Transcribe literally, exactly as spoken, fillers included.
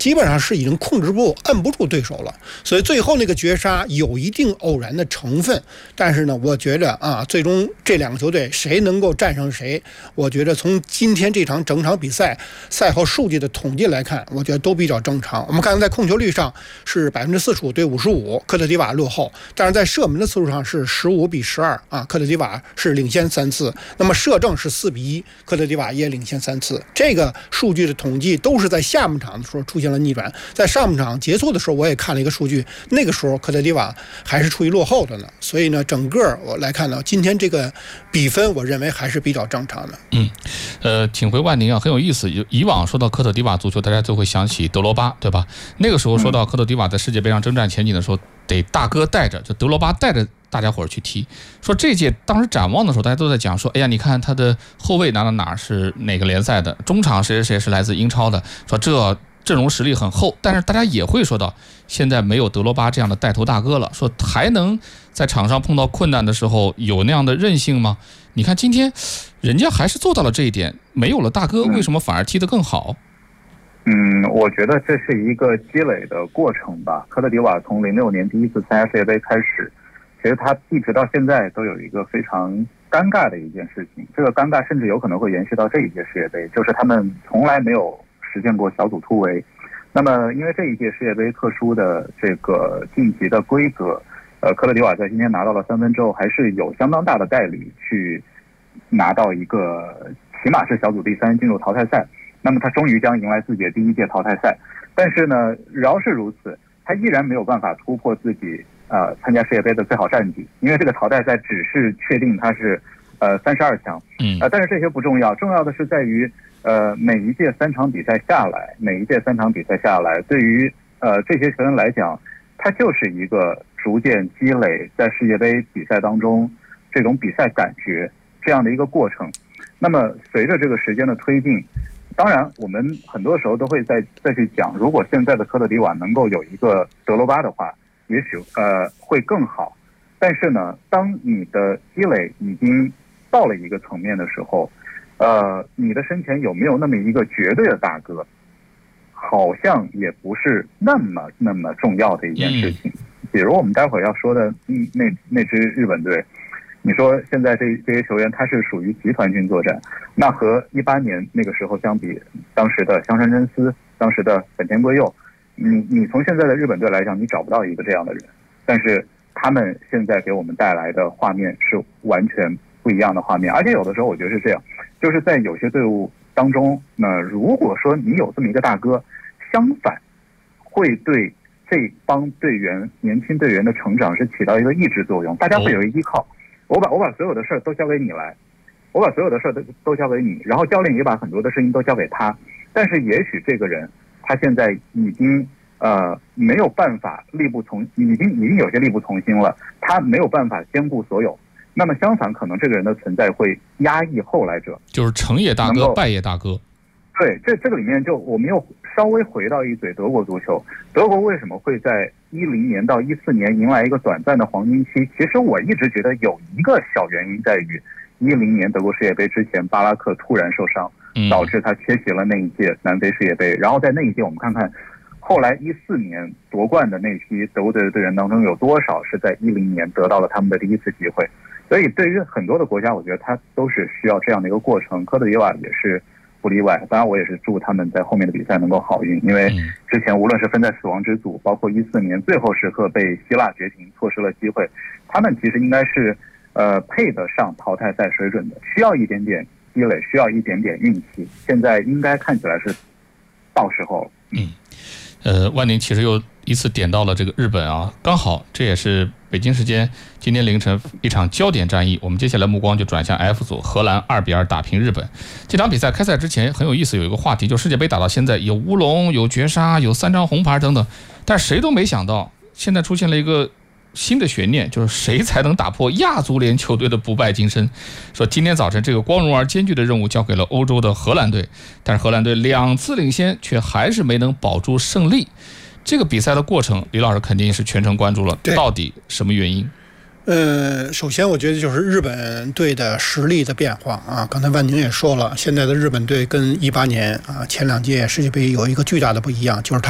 基本上是已经控制不住、摁不住对手了。所以最后那个绝杀有一定偶然的成分，但是呢，我觉得啊，最终这两个球队谁能够战胜谁，我觉得从今天这场整场比赛赛后数据的统计来看，我觉得都比较正常。我们看在控球率上是百分之四十五对五十五，科特迪瓦落后，但是在射门的次数上是十五比十二啊，科特迪瓦是领先三次。那么射正是四比一，科特迪瓦也领先三次。这个数据的统计都是在下半场的时候出现了逆转，在上半场结束的时候，我也看了一个数据，那个时候科特迪瓦还是处于落后的呢。所以呢，整个我来看呢，今天这个比分，我认为还是比较正常的。 嗯，呃，请回万宁啊，很有意思。以往说到科特迪瓦足球，大家就会想起德罗巴，对吧？那个时候说到科特迪瓦在世界杯上征战前景的时候，得大哥带着，就德罗巴带着大家伙儿去踢。说这届当时展望的时候，大家都在讲说，哎呀，你看他的后卫哪哪哪是哪个联赛的，中场谁谁谁是来自英超的，说这阵容实力很厚。但是大家也会说到，现在没有德罗巴这样的带头大哥了，说还能在场上碰到困难的时候有那样的韧性吗？你看今天人家还是做到了这一点，没有了大哥，为什么反而踢得更好？ 嗯，我觉得这是一个积累的过程吧。科特迪瓦从零六年第一次参加世界杯开始，其实他一直到现在都有一个非常尴尬的一件事情，这个尴尬甚至有可能会延续到这一届世界杯，就是他们从来没有实现过小组突围。那么因为这一届世界杯特殊的这个晋级的规则，呃，科特迪瓦在今天拿到了三分之后，还是有相当大的概率去拿到一个起码是小组第三，进入淘汰赛。那么他终于将迎来自己的第一届淘汰赛，但是呢，饶是如此，他依然没有办法突破自己呃参加世界杯的最好战绩，因为这个淘汰赛只是确定他是呃三十二强， 嗯， 呃，但是这些不重要，重要的是在于呃每一届三场比赛下来，每一届三场比赛下来，对于呃这些球员来讲，他就是一个逐渐积累在世界杯比赛当中这种比赛感觉这样的一个过程。那么随着这个时间的推进，当然我们很多时候都会再再去讲，如果现在的科特迪瓦能够有一个德罗巴的话，也许呃会更好。但是呢，当你的积累已经到了一个层面的时候，呃，你的身前有没有那么一个绝对的大哥，好像也不是那么那么重要的一件事情。比如我们待会儿要说的那那支日本队，你说现在这这些球员他是属于集团军作战，那和一八年那个时候相比，当时的香川真司，当时的本田圭佑，你你从现在的日本队来讲，你找不到一个这样的人，但是他们现在给我们带来的画面是完全不一样的画面。而且有的时候我觉得是这样，就是在有些队伍当中，那如果说你有这么一个大哥，相反会对这帮队员年轻队员的成长是起到一个抑制作用，大家会有一依靠。我把我把所有的事儿都交给你来，我把所有的事儿都都交给你，然后教练也把很多的事情都交给他。但是也许这个人他现在已经呃没有办法力不从，已经已经有些力不从心了，他没有办法兼顾所有。那么相反，可能这个人的存在会压抑后来者， 就是成也大哥，败也大哥。 对，这这个里面就我们又稍微回到一嘴德国足球，德国为什么会在一零年到一四年迎来一个短暂的黄金期？其实我一直觉得有一个小原因在于，一零年德国世界杯之前，巴拉克突然受伤，导致他缺席了那一届南非世界杯。然后在那一届，我们看看后来一四年夺冠的那批德国队的队员当中，有多少是在一零年得到了他们的第一次机会？所以对于很多的国家，我觉得他都是需要这样的一个过程。科特迪瓦也是不例外，当然我也是祝他们在后面的比赛能够好运，因为之前无论是分在死亡之组，包括一四年最后时刻被希腊绝平错失了机会，他们其实应该是呃配得上淘汰赛水准的，需要一点点积累，需要一点点运气，现在应该看起来是到时候了。 嗯，呃，万宁其实又一次点到了这个日本啊，刚好这也是北京时间今天凌晨一场焦点战役。我们接下来目光就转向 F 组，荷兰二比二打平日本。这场比赛开赛之前很有意思，有一个话题，就世界杯打到现在有乌龙、有绝杀、有三张红牌等等，但谁都没想到现在出现了一个新的悬念，就是谁才能打破亚足联球队的不败金身。说今天早晨这个光荣而艰巨的任务交给了欧洲的荷兰队，但是荷兰队两次领先却还是没能保住胜利。这个比赛的过程，李老师肯定是全程关注了，到底什么原因？ 呃，首先我觉得就是日本队的实力的变化啊。刚才万宁也说了，现在的日本队跟一八年啊前两届世界杯有一个巨大的不一样，就是他